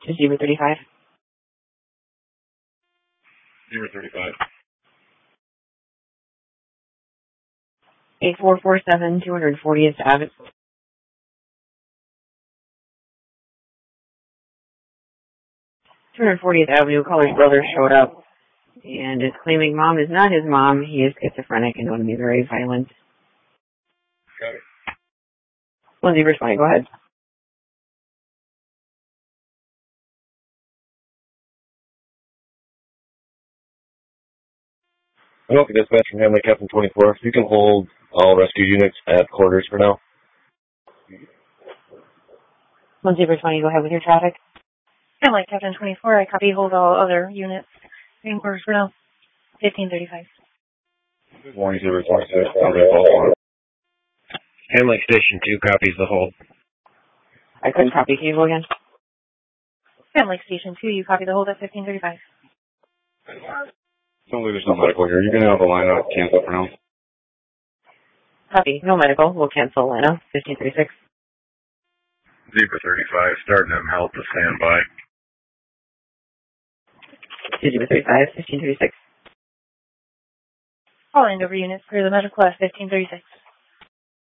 To Zebra 35. Zebra 35. 8447, 240th Avenue. 240th Avenue, caller's brother showed up and is claiming mom is not his mom. He is schizophrenic and going to be very violent. Got it. 1 Zebra 20, go ahead. Okay, dispatch from Hamlet, Captain 24. You can hold all rescue units at quarters for now. 1 Zebra 20, go ahead with your traffic. Hamlet, Captain 24. I copy. Hold all other units in quarters for now. 1535. Good morning, Zebra 26. Hamlet Station 2 copies the hold. I couldn't copy. Can you go again? Hamlet Station 2, you copy the hold at 1535. Don't believe there's no medical here. You can have the line out. Cancel for now. Copy. No medical. We'll cancel Lana. 1536. Zebra 35, starting them help to stand by. Zebra 35, 1536. All end over units, clear the medical at 1536.